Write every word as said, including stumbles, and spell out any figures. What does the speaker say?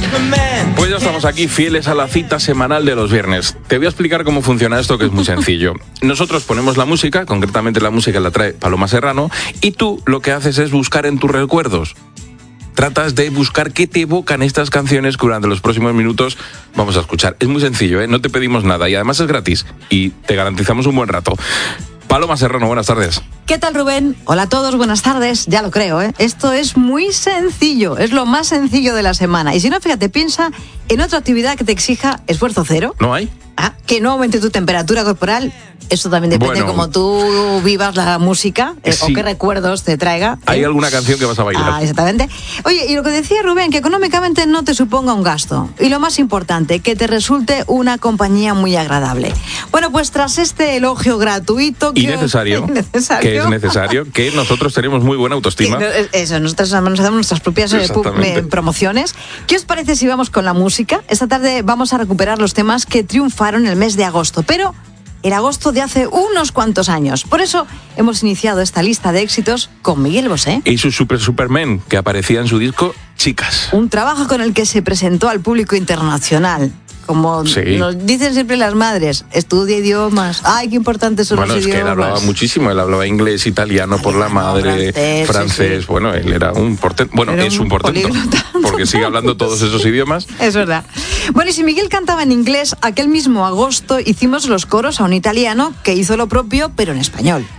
Pues ya estamos aquí, fieles a la cita semanal de los viernes. Te voy a explicar cómo funciona esto, que es muy sencillo. Nosotros ponemos la música, concretamente la música la trae Paloma Serrano, y tú lo que haces es buscar en tus recuerdos. Tratas de buscar qué te evocan estas canciones que durante los próximos minutos vamos a escuchar. Es muy sencillo, ¿eh? No te pedimos nada y además es gratis y te garantizamos un buen rato. Paloma Serrano, buenas tardes. ¿Qué tal, Rubén? Hola a todos, buenas tardes. Ya lo creo, ¿eh? Esto es muy sencillo, es lo más sencillo de la semana. Y si no, fíjate, piensa en otra actividad que te exija esfuerzo cero. ¿No hay? Ah, que no aumente tu temperatura corporal. Eso también depende de bueno, cómo tú vivas la música eh, sí. o qué recuerdos te traiga. ¿eh? ¿Hay alguna canción que vas a bailar? Ah, exactamente. Oye, y lo que decía Rubén, que económicamente no te suponga un gasto. Y lo más importante, que te resulte una compañía muy agradable. Bueno, pues tras este elogio gratuito... Y necesario, necesario, que es necesario, que nosotros tenemos muy buena autoestima. Eso, nosotros nos damos nuestras propias eh, pu- promociones. ¿Qué os parece si vamos con la música? Esta tarde vamos a recuperar los temas que triunfaron el mes de agosto, pero... el agosto de hace unos cuantos años. Por eso hemos iniciado esta lista de éxitos con Miguel Bosé. Y su Super Superman, que aparecía en su disco Chicas. Un trabajo con el que se presentó al público internacional. Como sí. nos dicen siempre las madres, estudia idiomas. Ay, qué importantes son bueno, los idiomas. Bueno, es que él hablaba muchísimo. Él hablaba inglés, italiano, italiano por la madre, francés. francés. Sí. Bueno, él era un portento. Bueno, era es un, un portento. Porque sigue hablando todos esos idiomas. Es verdad. Bueno, y si Miguel cantaba en inglés, aquel mismo agosto hicimos los coros a un italiano que hizo lo propio, pero en español.